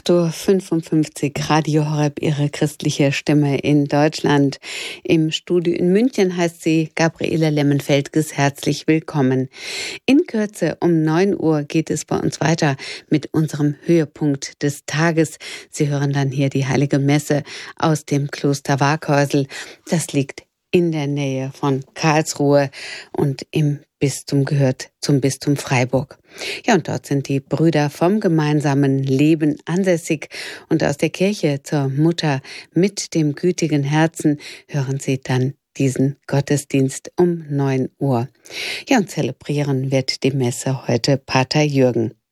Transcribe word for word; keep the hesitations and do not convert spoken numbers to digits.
acht Uhr fünfundfünfzig, Radio Horeb, Ihre christliche Stimme in Deutschland. Im Studio in München heißt sie Gabriele Lemmenfeldges. Herzlich willkommen. In Kürze um neun Uhr geht es bei uns weiter mit unserem Höhepunkt des Tages. Sie hören dann hier die Heilige Messe aus dem Kloster Waaghäusel. Das liegt in der Nähe von Karlsruhe und im Bistum gehört zum Bistum Freiburg. Ja, und dort sind die Brüder vom gemeinsamen Leben ansässig. Und aus der Kirche zur Mutter mit dem gütigen Herzen hören Sie dann diesen Gottesdienst um neun Uhr. Ja, und zelebrieren wird die Messe heute Pater Jürgen.